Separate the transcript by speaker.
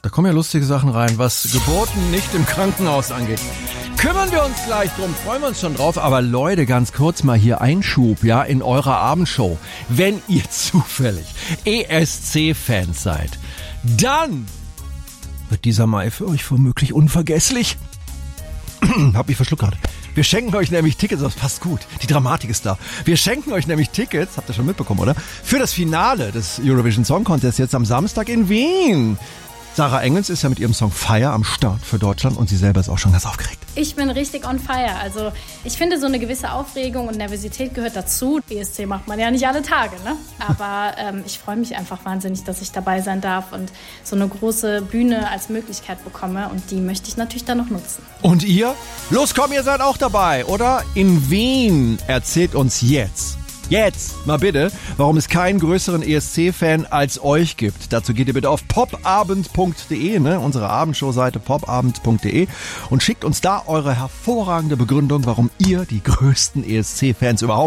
Speaker 1: Da kommen ja lustige Sachen rein, was Geburten nicht im Krankenhaus angeht. Kümmern wir uns gleich drum, freuen wir uns schon drauf. Aber Leute, ganz kurz mal hier Einschub, ja, in eurer Abendshow. Wenn ihr zufällig ESC-Fans seid, dann wird dieser Mai für euch womöglich unvergesslich. Hab mich verschluckt gerade. Wir schenken euch nämlich Tickets, das passt gut, die Dramatik ist da. Wir schenken euch nämlich Tickets, habt ihr schon mitbekommen, oder? Für das Finale des Eurovision Song Contest jetzt am Samstag in Wien. Sarah Engels ist ja mit ihrem Song Fire am Start für Deutschland und sie selber ist auch schon ganz aufgeregt.
Speaker 2: Ich bin richtig on fire. Also ich finde, so eine gewisse Aufregung und Nervosität gehört dazu. ESC macht man ja nicht alle Tage, ne? Aber ich freue mich einfach wahnsinnig, dass ich dabei sein darf und so eine große Bühne als Möglichkeit bekomme. Und die möchte ich natürlich dann noch nutzen.
Speaker 1: Und ihr? Los, komm, ihr seid auch dabei, oder? In Wien erzählt uns jetzt mal bitte, warum es keinen größeren ESC-Fan als euch gibt. Dazu geht ihr bitte auf popabend.de, ne, unsere Abendshow-Seite popabend.de und schickt uns da eure hervorragende Begründung, warum ihr die größten ESC-Fans überhaupt